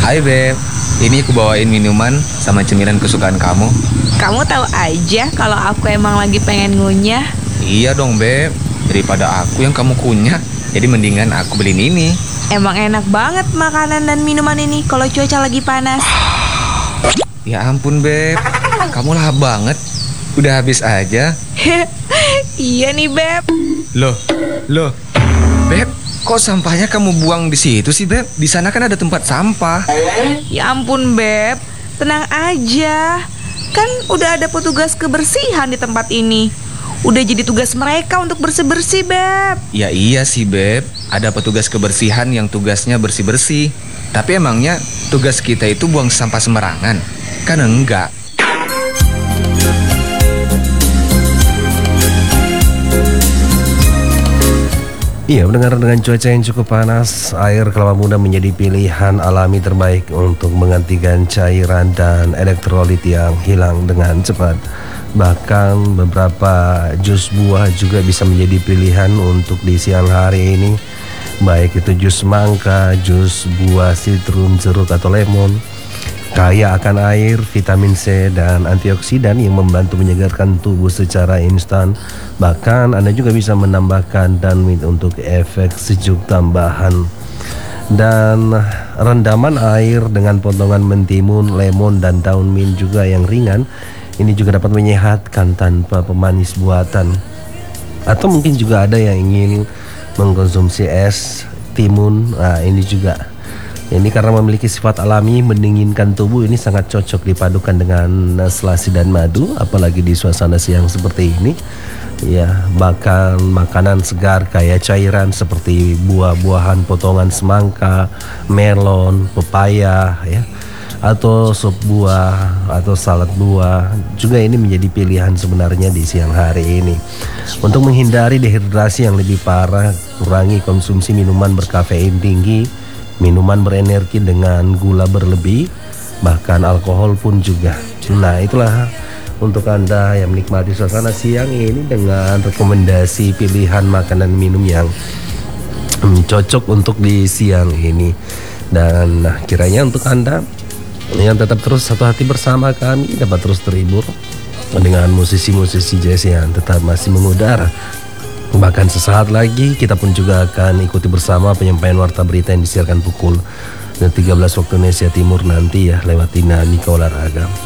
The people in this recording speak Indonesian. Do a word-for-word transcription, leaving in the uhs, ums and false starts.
Hai Beb, ini aku bawain minuman sama cemilan kesukaan kamu. Kamu tahu aja kalau aku emang lagi pengen ngunyah. Iya dong Beb, daripada aku yang kamu kunyah, jadi mendingan aku beliin ini. Emang enak banget makanan dan minuman ini kalau cuaca lagi panas. Ya ampun Beb, kamu lahap banget. Udah habis aja. Iya nih Beb. Loh, loh, Beb, kok sampahnya kamu buang di situ sih Beb? Di sana kan ada tempat sampah. Ya ampun Beb, tenang aja. Kan udah ada petugas kebersihan di tempat ini. Udah jadi tugas mereka untuk bersih-bersih Beb. Ya iya sih Beb, ada petugas kebersihan yang tugasnya bersih-bersih. Tapi emangnya tugas kita itu buang sampah sembarangan? Kan enggak. Iya, mendengar dengan cuaca yang cukup panas, air kelapa muda menjadi pilihan alami terbaik untuk menggantikan cairan dan elektrolit yang hilang dengan cepat. Bahkan beberapa jus buah juga bisa menjadi pilihan untuk di siang hari ini, baik itu jus mangga, jus buah sitrum, jeruk atau lemon. Kaya akan air, vitamin C, dan antioksidan yang membantu menyegarkan tubuh secara instan. Bahkan Anda juga bisa menambahkan danmit untuk efek sejuk tambahan. Dan rendaman air dengan potongan mentimun, lemon, dan daun mint juga yang ringan. Ini juga dapat menyehatkan tanpa pemanis buatan. Atau mungkin juga ada yang ingin mengkonsumsi es timun. Nah, ini juga. Ini karena memiliki sifat alami mendinginkan tubuh, ini sangat cocok dipadukan dengan selasi dan madu, apalagi di suasana siang seperti ini. Ya, bahkan makanan segar kayak cairan seperti buah-buahan potongan semangka, melon, pepaya, ya, atau sup buah atau salad buah juga ini menjadi pilihan sebenarnya di siang hari ini. Untuk menghindari dehidrasi yang lebih parah, kurangi konsumsi minuman berkafein tinggi, minuman berenergi dengan gula berlebih, bahkan alkohol pun juga. Nah, itulah untuk Anda yang menikmati suasana siang ini dengan rekomendasi pilihan makanan minum yang hmm, cocok untuk di siang ini. Dan nah, kiranya untuk Anda yang tetap terus satu hati bersama kami dapat terus terhibur dengan musisi-musisi jazz yang tetap masih mengudara. Bahkan sesaat lagi kita pun juga akan ikuti bersama penyampaian warta berita yang disiarkan pukul tiga belas waktu Indonesia Timur nanti ya lewat Dinamika Olahraga.